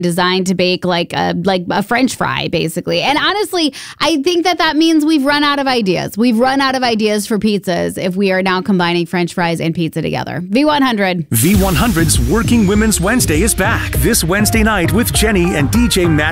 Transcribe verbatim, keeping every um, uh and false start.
designed to bake like a like a French fry, basically. And honestly, I think that that means we've run out of ideas. We've run out of ideas for pizzas if we are now combining French fries and pizza together. V one hundred. V one hundred's Working Women's Wednesday is back this Wednesday night with Jenny and D J Matt